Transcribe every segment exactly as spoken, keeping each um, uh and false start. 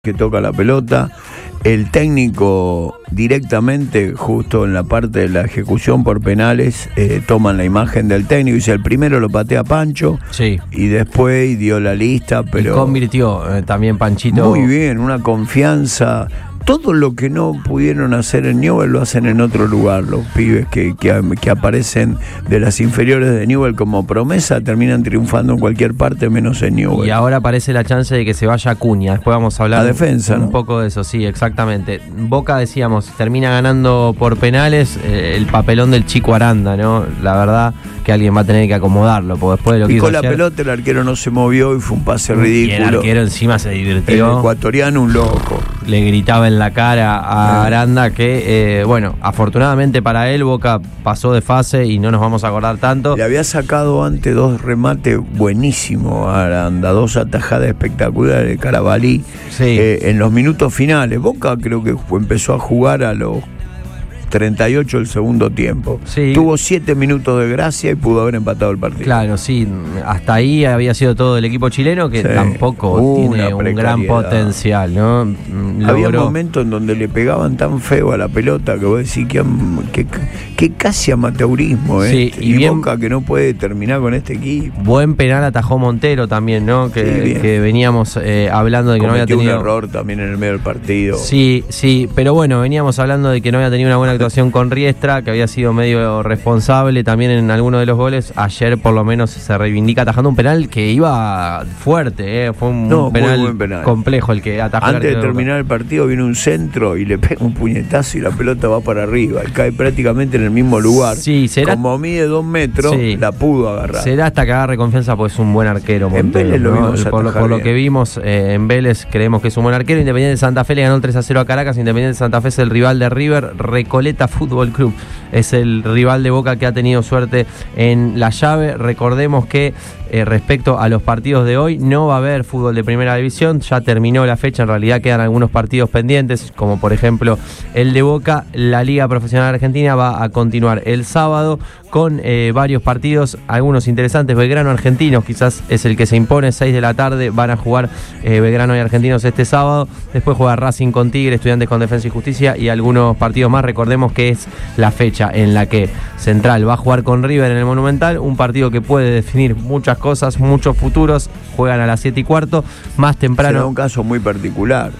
que toca la pelota, el técnico directamente, justo en la parte de la ejecución por penales, eh, toman la imagen del técnico y dice, el primero lo patea Pancho, sí, y después dio la lista, pero y convirtió eh, también Panchito. Muy bien, una confianza. Todo lo que no pudieron hacer en Newell lo hacen en otro lugar. Los pibes que, que, que aparecen de las inferiores de Newell como promesa terminan triunfando en cualquier parte menos en Newell. Y ahora aparece la chance de que se vaya Acuña. Después vamos a hablar la defensa, un, ¿no? un poco de eso, sí, exactamente. Boca, decíamos, termina ganando por penales, eh, el papelón del Chico Aranda, ¿no? La verdad que alguien va a tener que acomodarlo, porque después de lo que picó hizo la ayer, pelota, el arquero no se movió y fue un pase ridículo. Y el arquero encima se divirtió. El ecuatoriano, un loco. Le gritaba en la cara a Aranda que, eh, bueno, afortunadamente para él, Boca pasó de fase y no nos vamos a acordar tanto. Le había sacado antes dos remates buenísimos a Aranda, dos atajadas espectaculares de Carabalí, sí. eh, en los minutos finales. Boca creo que empezó a jugar a los treinta y ocho del segundo tiempo. Sí. Tuvo siete minutos de gracia y pudo haber empatado el partido. Claro, sí. Hasta ahí había sido todo el equipo chileno, que sí, tampoco una tiene un gran potencial, ¿no? Logró... Había momentos en donde le pegaban tan feo a la pelota que vos decís que, que, que casi amateurismo, ¿eh? Sí, y, y bien, Boca que no puede terminar con este equipo. Buen penal atajó Montero también, ¿no? Que, sí, que veníamos eh, hablando de que cometió no había tenido un error también en el medio del partido. Sí, sí, pero bueno, veníamos hablando de que no había tenido una buena actuación con Riestra, que había sido medio responsable también en alguno de los goles. Ayer por lo menos se reivindica atajando un penal que iba fuerte, ¿eh? Fue un, no, un penal, buen penal complejo el que atajó. Antes de terminar el partido viene un centro y le pega un puñetazo y la pelota va para arriba y cae prácticamente en el mismo lugar. Sí, será... Como mide dos metros, sí, la pudo agarrar. Será hasta que agarre confianza porque es un buen arquero, Montero, en Vélez lo ¿no? vimos por, lo, por lo que vimos eh, en Vélez creemos que es un buen arquero. Independiente de Santa Fe le ganó el tres a cero a Caracas. Independiente de Santa Fe es el rival de River. Recoleta Fútbol Club es el rival de Boca que ha tenido suerte en la llave. Recordemos que eh, respecto a los partidos de hoy no va a haber fútbol de primera división, ya terminó la fecha, en realidad quedan algunos partidos pendientes, como por ejemplo el de Boca. La Liga Profesional Argentina va a continuar el sábado con eh, varios partidos, algunos interesantes. Belgrano Argentinos quizás es el que se impone, seis de la tarde van a jugar eh, Belgrano y Argentinos este sábado. Después juega Racing con Tigre, Estudiantes con Defensa y Justicia y algunos partidos más. Recordemos que es la fecha en la que Central va a jugar con River en el Monumental, un partido que puede definir muchas cosas, muchos futuros. Juegan a las siete y cuarto, más temprano. Será un caso muy particular.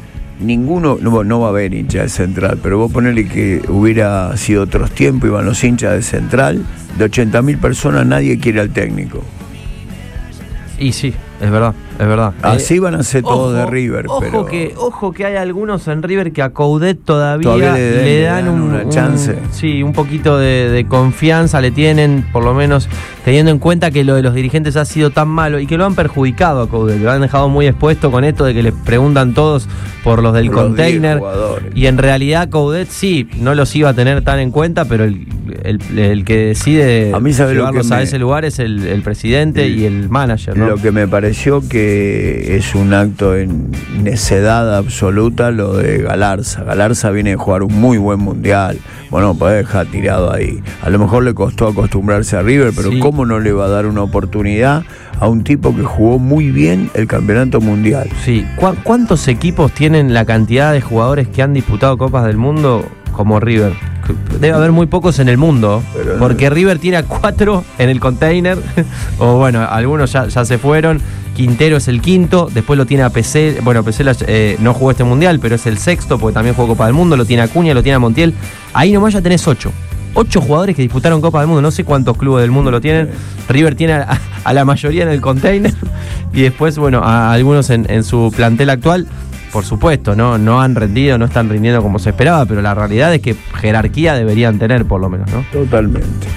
Ninguno, no, no va a haber hincha de Central, pero vos ponele que hubiera sido otros tiempos, iban los hinchas de Central, de ochenta mil personas nadie quiere al técnico. Y sí, es verdad, es verdad. Así eh, van a ser todos de River. Ojo, pero que, ojo que hay algunos en River que a Coudet todavía, todavía le, den, le, dan le dan un, una chance. Un, sí, un poquito de, de confianza le tienen, por lo menos teniendo en cuenta que lo de los dirigentes ha sido tan malo y que lo han perjudicado a Coudet. Lo han dejado muy expuesto con esto de que le preguntan todos por los del por container. Los y en realidad Coudet sí, no los iba a tener tan en cuenta, pero el, el, el que decide a mí llevarlos a me, ese lugar es el, el presidente el, y el manager, ¿no? Lo que me pareció que es un acto en necedad absoluta lo de Galarza. Galarza viene a jugar un muy buen mundial. Bueno, puede dejar tirado ahí. A lo mejor le costó acostumbrarse a River, pero sí, ¿cómo no le va a dar una oportunidad a un tipo que jugó muy bien el campeonato mundial? Sí. ¿Cu- ¿Cuántos equipos tienen la cantidad de jugadores que han disputado Copas del Mundo como River? Debe haber muy pocos en el mundo, pero porque River tiene a cuatro en el container, o bueno, algunos ya, ya se fueron. Quintero es el quinto, después lo tiene a Pesela, bueno, Pesela eh, no jugó este mundial, pero es el sexto, porque también jugó Copa del Mundo, lo tiene a Acuña, lo tiene a Montiel. Ahí nomás ya tenés ocho. Ocho jugadores que disputaron Copa del Mundo, no sé cuántos clubes del mundo lo tienen. River tiene a, a la mayoría en el container, y después, bueno, a algunos en, en su plantel actual. Por supuesto, no, no han rendido, no están rindiendo como se esperaba, pero la realidad es que jerarquía deberían tener por lo menos, ¿no? Totalmente.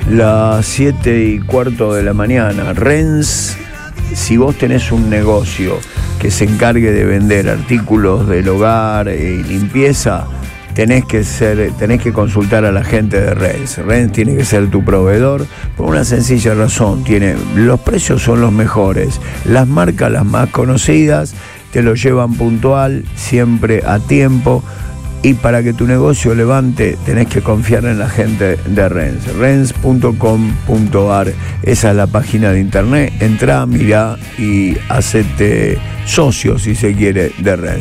Las siete y cuarto de la mañana, Rennes, si vos tenés un negocio que se encargue de vender artículos del hogar y limpieza, tenés que ser, tenés que consultar a la gente de Rennes. Rennes tiene que ser tu proveedor por una sencilla razón. Tiene, los precios son los mejores, las marcas las más conocidas, te lo llevan puntual, siempre a tiempo. Y para que tu negocio levante, tenés que confiar en la gente de Rennes. Rennes punto com punto ar, esa es la página de internet. Entrá, mirá y hacete socio, si se quiere, de Rennes.